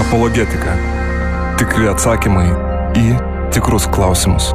Apologetika. Tikri atsakymai į tikrus klausimus.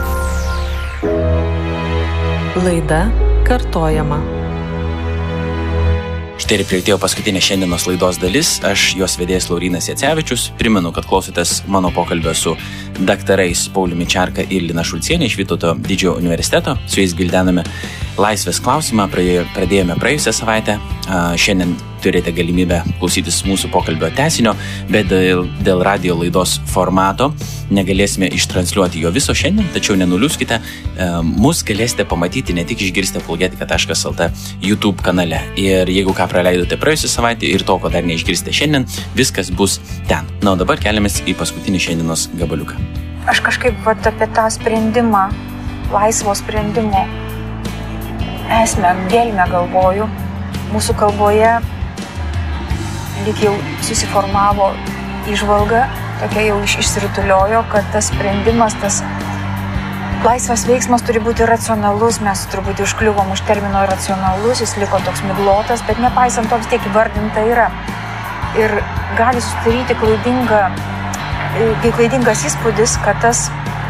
Laida kartojama. Štai ir prieartėjo paskutinė šiandienos laidos dalis. Aš jos vedėjas Laurynas Jacevičius. Primenu, kad klausotės mano pokalbio su daktarais Pauliumi Čerka ir Lina Šulcienė iš Vytauto didžiojo universiteto. Su jais gvildename laisvės klausimą. Pradėjome praėjusią savaitę. Šiandien turite galimybę klausytis mūsų pokalbio tęsinio, bet dėl radio laidos formato negalėsime ištransliuoti jo viso šiandien, tačiau nenuliūskite, mus galėsite pamatyti ne tik išgirsti apologetika.lt YouTube kanale. Ir jeigu ką praleidote praėjusią savaitę ir to, ko dar neišgirsite šiandien, viskas bus ten. Na, o dabar keliamės į paskutinį šiandienos gabaliuką. Aš kažkaip apie tą sprendimą, laisvo sprendimo esmę, gelmę galvoju. Mūsų kalboje lyg jau susiformavo įžvalga, tokia jau išsirutuliojo, kad tas sprendimas, tas laisvas veiksmas turi būti racionalus. Mes turbūt užkliuvom už termino racionalus, jis liko toks miglotas, bet nepaisant to vis tiek įvardinta yra. Ir gali susidaryti klaidingas įspūdis, kad tas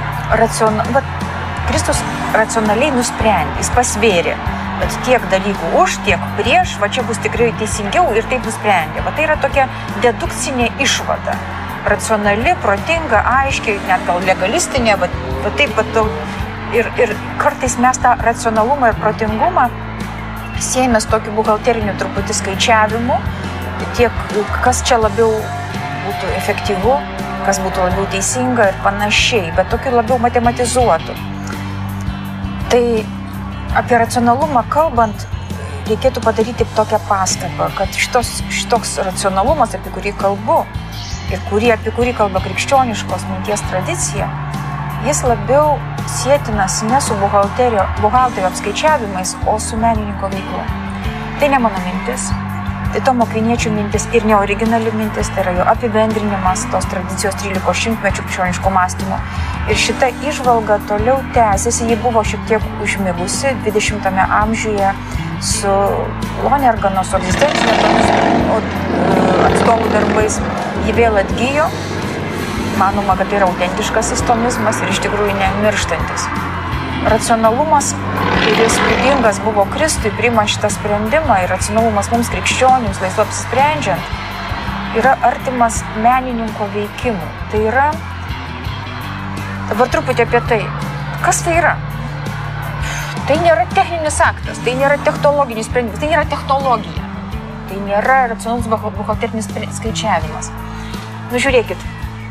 Kristus racionaliai nusprendė, jis pasvėrė. Bet tiek dalykų už, tiek prieš, va čia bus tikrai teisingiau ir taip nusprendė. Va tai yra tokia dedukcinė išvada. Racionali, protinga, aiškiai, net gal legalistinė, bet taip pat ir kartais mes tą racionalumą ir protingumą siejame su tokiu buhalteriniu truputį skaičiavimu, tiek kas čia labiau būtų efektyvu, kas būtų labiau teisinga ir panašiai, bet tokiu labiau matematizuotų. Tai apie racionalumą kalbant, reikėtų padaryti tokią pastabą, kad šitoks racionalumas, apie kurį kalbu ir apie kurį kalba krikščioniškos minties tradicija, jis labiau sietinas ne su buhalterio apskaičiavimais, o su menininko veikla. Tai ne mano mintis, tai Tomo Akviniečio mintis ir neoriginali mintis, tai yra jo apibendrinimas tos tradicijos 13 šimtmečių krikščioniško mąstymo. Ir šita įžvalga toliau tęsiasi, ji buvo šiek tiek užmigusi 20 amžiuje su Lonergano, su egzistencinio atstovų darbais. Ji vėl atgijo, manoma, kad tai yra autentiškas istomizmas ir iš tikrųjų nemirštantis. Racionalumas, kuris būdingas buvo Kristui, priimant šitą sprendimą, ir racionalumas mums krikščionims, laisvai apsisprendžiant, yra artimas menininko veikimui. Tai yra, dabar truputį apie tai, kas tai yra? Tai nėra techninis aktas, tai nėra technologinis sprendimas, tai nėra technologija. Tai nėra racionalus buhalterinis skaičiavimas. Nu, žiūrėkit.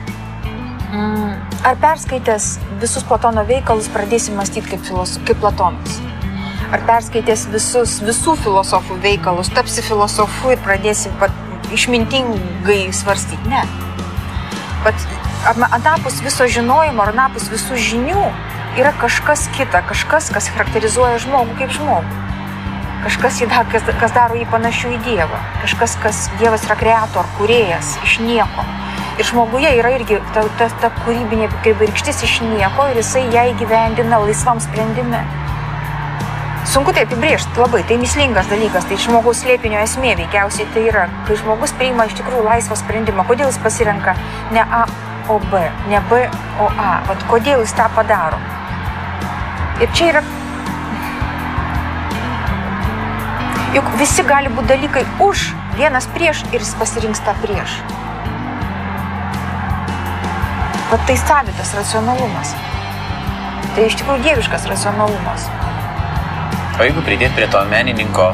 Ar perskaitęs visus Platono veikalus pradėsi mąstyti kaip Platonas? Ar perskaitęs visų filosofų veikalus, tapsi filosofu ir pradėsi išmintingai svarstyti? Ne. Bet anapus viso žinojimo, anapus visų žinių yra kažkas kita, kažkas, kas charakterizuoja žmogų kaip žmogų. Kažkas, kas daro jį panašių į Dievą. Kažkas, kas Dievas yra kreator, kūrėjas iš nieko. Ir žmoguje yra irgi ta kūrybinė kibirkštis iš nieko ir jisai ją įgyvendina laisvam sprendime. Sunku tai apibrėžti labai, tai mįslingas dalykas, tai žmogaus slėpinio esmė veikiausiai tai yra, kai žmogus priima iš tikrųjų laisvą sprendimą, kodėl jis pasirenka ne A, o B, ne B, o A, vat kodėl jis tą padaro. Ir čia yra, juk visi gali būti dalykai už, vienas prieš ir jis pasirinks tą prieš. Bet tai savitas racionalumas. Tai iš tikrųjų dieviškas racionalumas. O jeigu pridėti prie to menininko,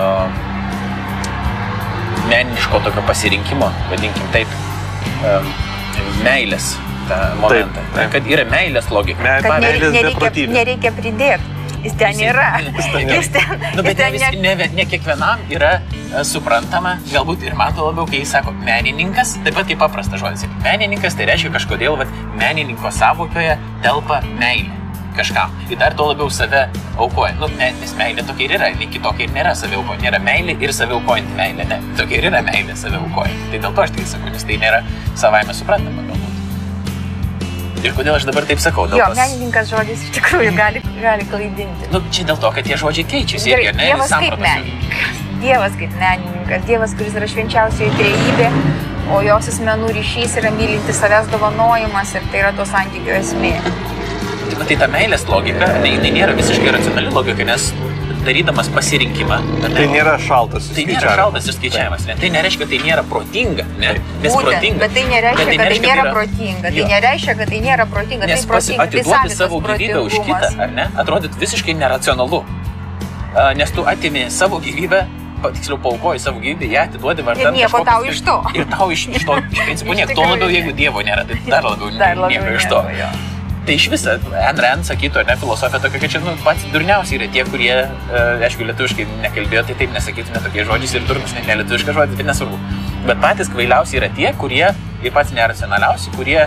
meniniško tokio pasirinkimo, vadinkim taip, meilės tą momentą, taip. Kad yra meilės logika. Kad nereikia pridėti. Jis ten yra. Bet ne kiekvienam yra suprantama, galbūt ir mato labiau, kai jis sako menininkas, taip pat kaip paprastas žodis. Menininkas tai reiškia kažkodėl, menininko savokoje telpa meilė kažkam. Ir dar to labiau save aukoja. Nes meilė tokia ir yra, kitokia ir nėra save aukoja. Nėra meilė ir save aukojanti meilė, ne. Tokia ir yra meilė save aukojanti. Tai dėl to aš tai sakau, nes tai nėra savaime suprantama galbūt. Ir kodėl aš dabar taip sakau? Jo, menininkas žodis iš tikrųjų gali klaidinti. Čia dėl to, kad tie žodžiai keičiasi. Dievas kaip menininkas. Dievas kaip menininkas. Dievas, kuris yra švenčiausioji trejybė. o jos asmenų ryšys yra mylintis savęs dovanojimas ir tai yra to santykio esmė. Tai ta meilės logika, jinai nėra visiškai racionali logika, nes darydamas pasirinkimą. Tai nėra šaltas išskaičiavimas. Tai nėra šaltas išskaičiavimas, ne? Tai nereiškia, kad tai nėra protinga, ne? Nes būtent, protinga. Bet tai nereiškia, kad tai nėra protinga. Tai nereiškia, kad tai nėra protinga. Nes atiduoti savo gyvybę už kitą, ar ne? Atrodyt visiškai neracionalu. Nes tu atimi savo gyvybę, tiksliau paaukoji savo gyvybę, ją atiduodi vardan kažkokius. Ir nieko tau iš to. Ir tau iš to, iš principo, nieko. Tuo labiau, jeigu Dievo nėra, tai dar labiau nieko iš to. Tai iš viso, Ayn Rand sakytų, ar ne, filosofija tokia, kad čia pats durniausiai yra tie, kurie, aišku, lietuviškai nekalbėjo, tai taip nesakytume tokiais žodžiais ir durnas, ne lietuviškas žodis, bet nesvarbu. Bet patys kvailiausiai yra tie, kurie, ir pats neracionaliausi, kurie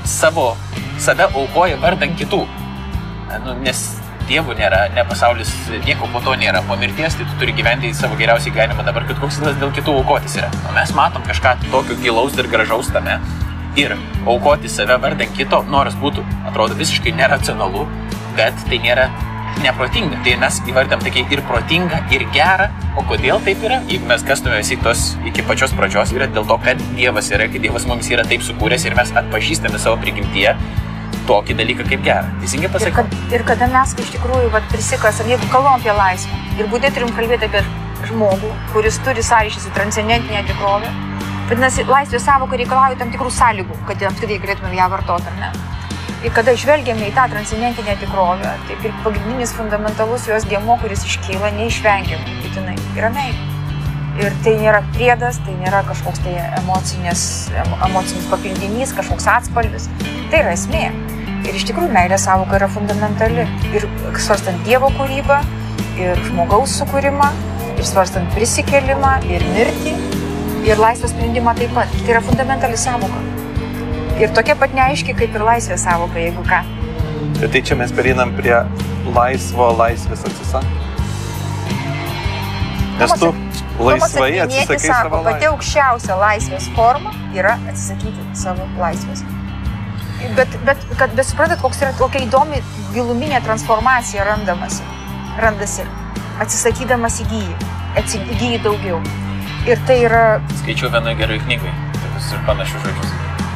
save aukoja vardan kitų. Nes Dievų nėra, ne pasaulis, nieko po to nėra. Po mirties tai tu turi gyventi savo geriausią gyvenimą dabar, kad koks dėl kitų aukotis yra. O mes matom kažką tokio gilaus ir gražaus tame. Ir aukoti save vardan kito, nors būtų, atrodo, visiškai neracionalu, bet tai nėra neprotinga. Tai mes įvardėm tokia ir protinga, ir gera. O kodėl taip yra? Jeigu mes kastume visi tos iki pačios pradžios, yra dėl to, kad Dievas yra, kad Dievas mums yra taip sukūręs ir mes atpažįstame savo prigimtyje tokį dalyką kaip gerą. Teisingai pasakau? Ir kada mes iš tikrųjų prisikasam, jeigu kalbam apie laisvę, ir būtent turim kalbėti apie žmogų, kuris turi sąryšį su transcendentinė tikrovė. Vadinasi, laisvės sąvoka reikalauja tam tikrų sąlygų, kad apskritai galėtume ją vartoti, ar ne? Ir kada žvelgiame į tą transcendentinę tikrovę, tai kaip pagrindinis fundamentalus jos dėmuo, kuris iškyla neišvengiamai, būtinai, yra meilė. Ir tai nėra priedas, tai nėra kažkoks tai emocinis papildinys, kažkoks atspalvis. Tai yra esmė. Ir iš tikrųjų meilės sąvoka yra fundamentali. Ir svarstant Dievo kūrybą, ir žmogaus sukūrimą, ir svarstant prisikėlimą, ir mirtį. Ir laisvės sprendimą taip pat. Tai yra fundamentali sąvoka. Ir tokia pat neaiški kaip ir laisvės sąvoka, jeigu ką. Bet tai čia mes pereinam prie laisvės atsisakymą. Nes tu laisvai atsisakai savo laisvės. Pati aukščiausia laisvės forma yra atsisakyti savo laisvės. Bet suprantat, kokia įdomi giluminė transformacija randasi. Atsisakydamas įgyji daugiau. Ir tai yra... Skaičiau vienoj geroj knygai, tokius ir panašius žodžius.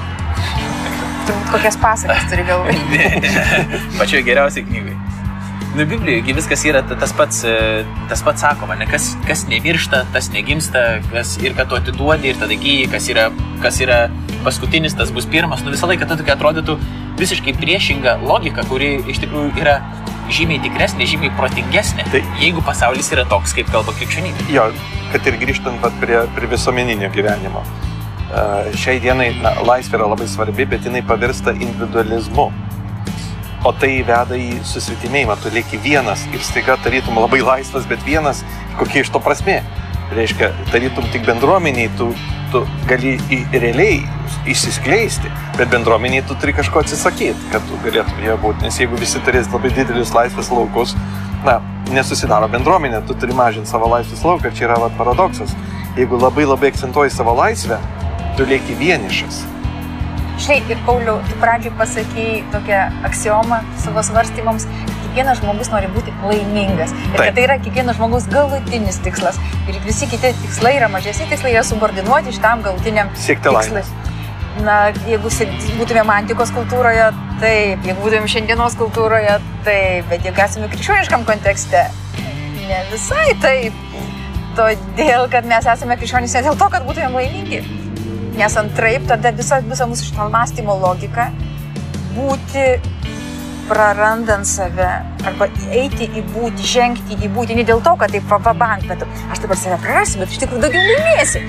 Turbūt kokias pasakas turi galvoje. Ne, pačioj geriausiai knygai. Biblijoje viskas yra tas pats sakoma, ne? Kas nemiršta, tas negimsta, ir kad tu atiduodi ir tada gyji, kas yra paskutinis, tas bus pirmas. Visą laiką ta tokia atrodytų visiškai priešinga logika, kuri iš tikrųjų yra žymiai tikresnė, žymiai protingesnė, jeigu pasaulis yra toks, kaip kalba krikščionybė. Jo, kad ir grįžtant prie visuomeninio gyvenimo. Šiai dienai laisvė yra labai svarbi, bet jinai pavirsta individualizmu. O tai veda į susvetimėjimą. Tu lieki vienas ir staiga tarytum labai laisvas, bet vienas, kokia iš to prasmė. Reiškia, tarytum tik bendruomeniai, tu gali realiai išsiskleisti, bet bendruomeniai tu turi kažko atsisakyti, kad tu galėtum joje būti. Nes jeigu visi turės labai didelius laisvės laukus, nesusidaro bendruomenė, tu turi mažinti savo laisvės lauką. Čia yra paradoksas. Jeigu labai akcentuoji savo laisvę, tu lieki vienišas. Štai ir Pauliau, tu pradžiai pasakėjai tokią aksiomą savo svarstymams, kiekvienas žmogus nori būti laimingas. Ir kad tai yra kiekvienas žmogus galutinis tikslas. Ir visi kiti tikslai yra mažesni tikslai, jie subordinuoti šitam galutiniam tikslui. Jeigu būtumėm antikos kultūroje, taip, jeigu būtumėm šiandienos kultūroje, taip, bet jeigu esame krikščioniškam kontekste, ne visai taip. Todėl, kad mes esame krikščionys ne dėl to, kad būtumėm laimingi. Nes antraip, tada visa mūsų šitą mąstymo logika būti prarandant save arba eiti į būti, žengti į būti, ne dėl to, kad taip vabank, bet aš dabar save prarasiu, bet iš tikrųjų daugiau laimėsi.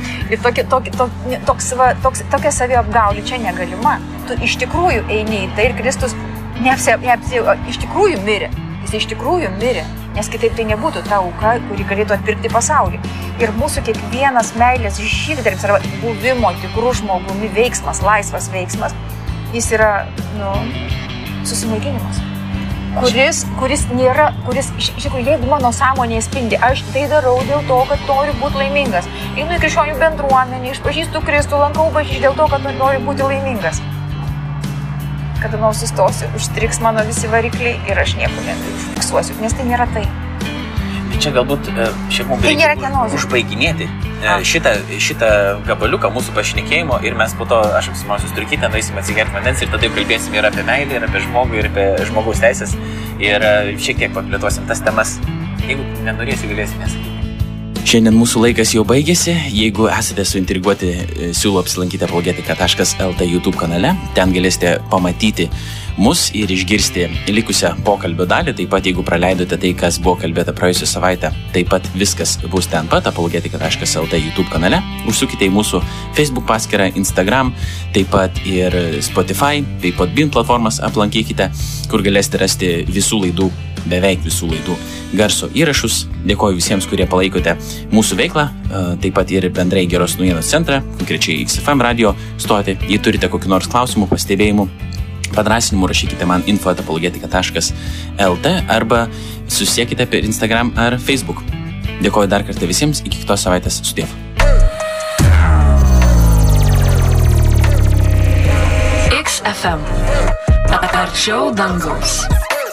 Ir tokia saviapgaulė čia negalima. Tu iš tikrųjų eini į tai ir Kristus iš tikrųjų mirė. Jis iš tikrųjų mirė, nes kitaip tai nebūtų ta auka, kuri galėtų atpirkti pasaulį. Ir mūsų kiekvienas meilės žygdarbis arba buvimo tikrų žmogumi veiksmas, laisvas veiksmas, jis yra, susimaitinimas. Kuris iš tikrųjų, jeigu mano sąmonėje spindi, aš tai darau dėl to, kad noriu būti laimingas. Einu į krikščionių bendruomenę, išpažįstu Kristų, lankau bažnyčią dėl to, kad noriu būti laimingas. Kada nors sustosiu, užstriks mano visi varikliai ir aš nieko nebeužfiksuosiu, nes tai nėra tai. čia galbūt šiaip mums reikia užbaiginėti šitą gabaliuką mūsų pašnekėjimo ir mes po to, aš apsimosiu striukytę, nueisim atsigerti vandens ir tada kalbėsim ir apie meilį, ir apie žmogų, ir apie žmogaus teisės ir šiek tiek paplėtosim tas temas. Jeigu nenorėsiu, galėsim nesakyti. Šiandien mūsų laikas jau baigėsi. Jeigu esate suintriguoti, siūlau apsilankyti apologetika.lt YouTube kanale. Ten galėsite pamatyti mus ir išgirsti likusią pokalbio dalį. Taip pat, jeigu praleidote tai, kas buvo kalbėta praėjusią savaitę, taip pat viskas bus ten pat apologetika.lt YouTube kanale. Užsukite į mūsų Facebook paskyrą, Instagram, taip pat ir Spotify, taip pat Bin platformas aplankykite, kur galėsite rasti visų laidų, beveik visų laidų garso įrašus. Dėkoju visiems, kurie palaikote mūsų veiklą, taip pat ir bendrai Geros naujienos centrą, konkrečiai XFM radio stotį. Jei turite kokių nors klausimų, pastebėjimų, padrasinimų, rašykite man info@apologetika.lt arba susiekite per Instagram ar Facebook. Dėkoju dar kartą visiems, iki kitos savaitės, sudiev. XFM. Arčiau dangaus.